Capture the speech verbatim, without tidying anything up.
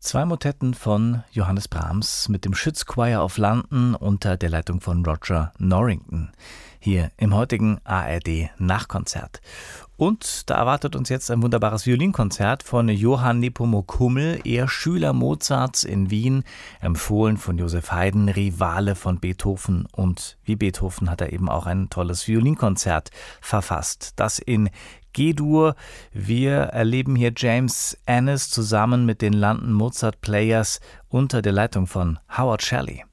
Zwei Motetten von Johannes Brahms mit dem Schütz-Choir of London unter der Leitung von Roger Norrington. Hier im heutigen A R D-Nachkonzert. Und da erwartet uns jetzt ein wunderbares Violinkonzert von Johann Nepomuk Hummel, er Schüler Mozarts in Wien, empfohlen von Joseph Haydn, Rivale von Beethoven. Und wie Beethoven hat er eben auch ein tolles Violinkonzert verfasst. Das in G-Dur. Wir erleben hier James Annis zusammen mit den London Mozart Players unter der Leitung von Howard Shelley.